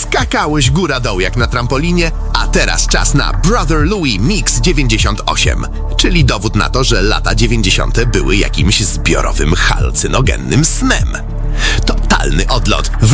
Skakałeś góra-dół jak na trampolinie, a teraz czas na Brother Louie Mix 98, czyli dowód na to, że lata 90. były jakimś zbiorowym halucynogennym snem. Totalny odlot w